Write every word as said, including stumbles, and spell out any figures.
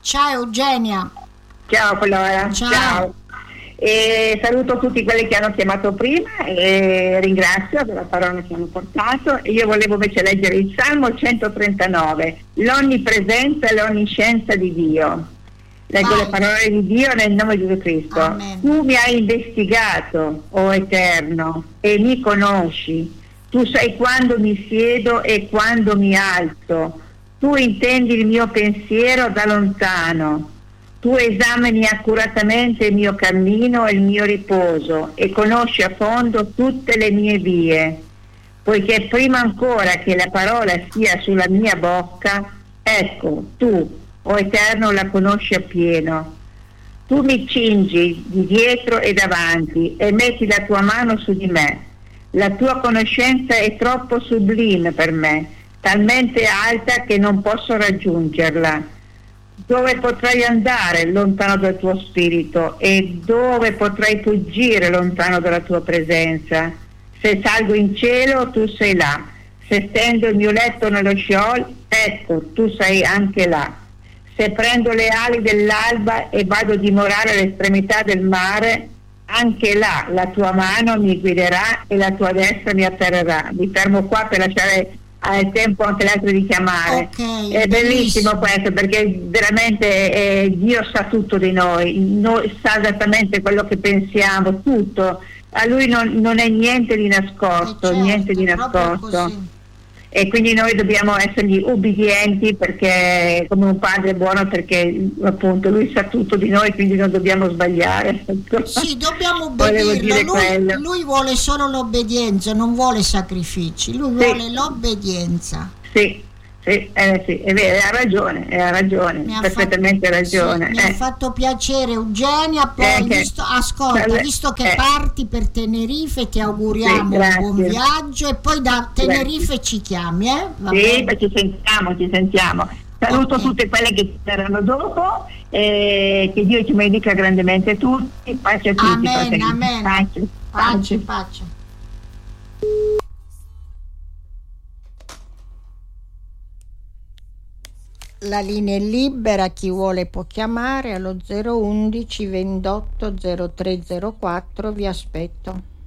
Ciao Eugenia. Ciao Flora. Ciao. Ciao. E saluto tutti quelli che hanno chiamato prima e ringrazio per la parola che hanno portato. E io volevo invece leggere il Salmo centotrentanove, l'onnipresenza e l'onniscienza di Dio. Leggo Vai. le parole di Dio nel nome di Gesù Cristo. Amen. Tu mi hai investigato, o Eterno, e mi conosci. Tu sai quando mi siedo e quando mi alzo. Tu intendi il mio pensiero da lontano. Tu esamini accuratamente il mio cammino e il mio riposo e conosci a fondo tutte le mie vie. Poiché prima ancora che la parola sia sulla mia bocca, ecco, tu, o Eterno, la conosci appieno. Tu mi cingi di dietro e davanti e metti la tua mano su di me. La tua conoscenza è troppo sublime per me, talmente alta che non posso raggiungerla. Dove potrai andare lontano dal tuo spirito e dove potrai fuggire lontano dalla tua presenza? Se salgo in cielo, tu sei là. Se stendo il mio letto nello Sheol, ecco, tu sei anche là. Se prendo le ali dell'alba e vado a dimorare all'estremità del mare, anche là la tua mano mi guiderà e la tua destra mi afferrerà. Mi fermo qua per lasciare al tempo anche l'altro di chiamare. Okay, è bellissimo, bellissimo questo, perché veramente eh, Dio sa tutto di noi, noi, sa esattamente quello che pensiamo, tutto. A lui non, non è niente di nascosto, Eh certo, niente di proprio nascosto. così. E quindi noi dobbiamo essergli ubbidienti, perché come un padre buono, perché appunto lui sa tutto di noi, quindi non dobbiamo sbagliare. Sì, dobbiamo Volevo obbedirlo. dire Lui, quello. lui vuole solo l'obbedienza, non vuole sacrifici, lui Sì. vuole l'obbedienza. Sì, sì, eh, sì, è vero, ha ragione, ha ragione, Mi ha perfettamente fatto- ragione. sì, mi eh. ha fatto piacere Eugenia, poi Eh, che- visto, ascolta, Vabbè, visto che eh. parti per Tenerife ti auguriamo Sì, un grazie. buon viaggio e poi da Tenerife ci chiami, eh? Va Sì, bene? beh, ci sentiamo, ci sentiamo. Saluto Ok. tutte quelle che saranno dopo, e che Dio ci benedica grandemente tutti, pace a tutti. Amen, fratelli. amen. Pace, Pace, pace. pace. La linea è libera, chi vuole può chiamare allo zero uno uno ventotto zero tre zero quattro, vi aspetto.